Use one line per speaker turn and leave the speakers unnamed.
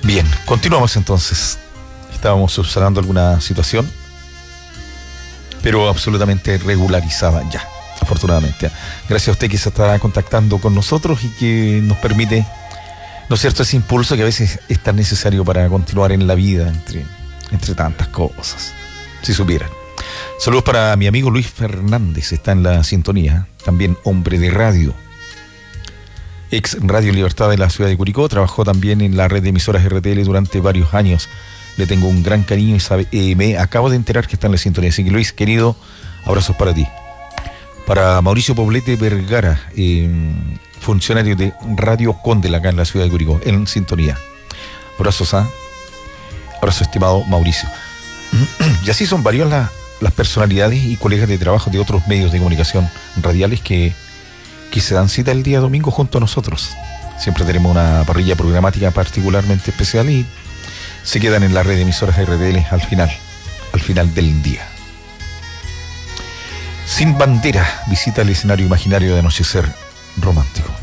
Bien, continuamos entonces. Estábamos subsanando alguna situación, pero absolutamente regularizada ya, afortunadamente. Gracias a usted que se está contactando con nosotros y que nos permite, ¿no es cierto?, ese impulso que a veces es tan necesario para continuar en la vida entre tantas cosas, si supieran. Saludos para mi amigo Luis Fernández, está en la sintonía, también hombre de radio, ex Radio Libertad de la ciudad de Curicó, trabajó también en la red de emisoras RTL durante varios años. Le tengo un gran cariño y me acabo de enterar que está en la sintonía. Así que Luis, querido, abrazos para ti. Para Mauricio Poblete Vergara, funcionario de Radio Condel acá en la ciudad de Curicó, en sintonía. Abrazos abrazo estimado Mauricio. Y así son varias las personalidades y colegas de trabajo de otros medios de comunicación radiales que se dan cita el día domingo junto a nosotros. Siempre tenemos una parrilla programática particularmente especial y se quedan en la red de emisoras RTL al final del día. Sin bandera visita el escenario imaginario de Anochecer Romántico.